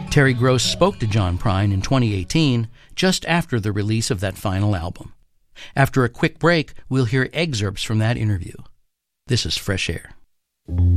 Terry Gross spoke to John Prine in 2018, just after the release of that final album. After a quick break, we'll hear excerpts from that interview. This is Fresh Air.